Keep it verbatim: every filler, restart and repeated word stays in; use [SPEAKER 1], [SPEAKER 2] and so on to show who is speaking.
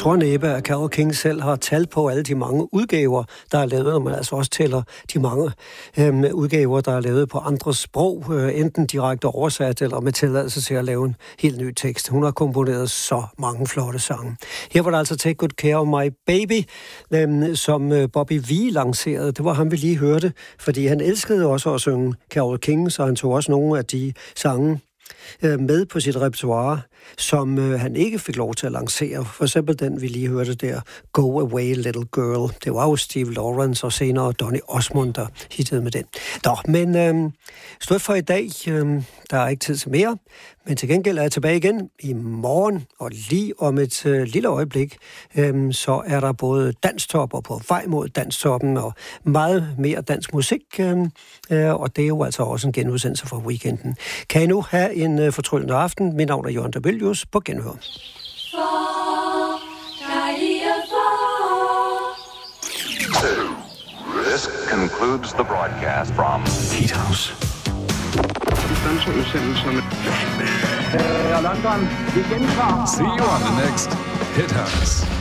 [SPEAKER 1] tror næppe, at Carole King selv har tal på alle de mange udgaver, der er lavet, når man altså også tæller de mange øhm, udgaver, der er lavet på andre sprog, øh, enten direkte oversat eller med tilladelse til at lave en helt ny tekst. Hun har komponeret så mange flotte sange. Her var der altså Take Good Care of My Baby, øhm, som øh, Bobby Vee lancerede. Det var ham, vi lige hørte, fordi han elskede også at synge Carole King, så han tog også nogle af de sange med på sit repertoire, som øh, han ikke fik lov til at lancere. For eksempel den, vi lige hørte der, Go Away Little Girl. Det var jo Steve Lawrence og senere Donny Osmond, der hittede med den. Nå, men øh, stort for i dag. Øh, der er ikke tid til mere, men til gengæld er jeg tilbage igen i morgen, og lige om et øh, lille øjeblik, øh, så er der både Danstop og på vej mod Danstoppen, og meget mere dansk musik, øh, øh, og det er jo altså også en genudsendelse fra weekenden. Kan I nu have en øh, fortryllende aften? Mit navn er Jørgen Dabelius. På genhør.
[SPEAKER 2] This concludes the broadcast from
[SPEAKER 3] Heat House.
[SPEAKER 2] London, vi gentager.
[SPEAKER 3] See you on the next Hit House.